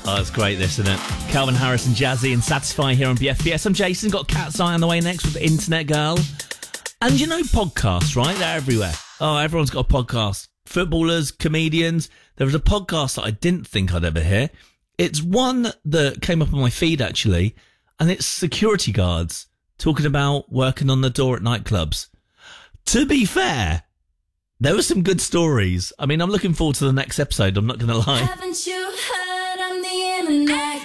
Oh, it's great, this, isn't it? Calvin Harris and Jazzy and Satisfy here on BFBS. I'm Jason. Got Cat's Eye on the way next with Internet Girl. And you know podcasts, right? They're everywhere. Oh, everyone's got a podcast. Footballers, comedians. There was a podcast that I didn't think I'd ever hear. It's one that came up on my feed, actually, and it's security guards talking about working on the door at nightclubs. To be fair, there were some good stories. I mean, I'm looking forward to the next episode, I'm not going to lie. Haven't you heard I'm the internet